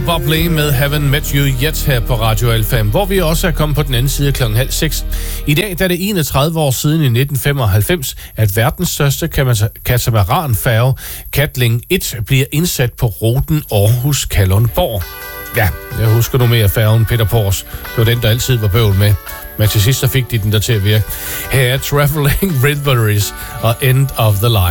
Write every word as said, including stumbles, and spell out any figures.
Bubbly med Haven't Met You Yet her på Radio Alfa, hvor vi også er kommet på den anden side klokken halv seks. I dag der er det enogtredive år siden i nitten femoghalvfems, at verdens største katamaranfærge, Katling et, bliver indsat på ruten Aarhus-Kalundborg. Ja, jeg husker nu mere færgen Peter Pors. Det var den, der altid var bøvl med. Men til sidst så fik de den der til at virke. Her er Traveling Rivalries og End of the Line.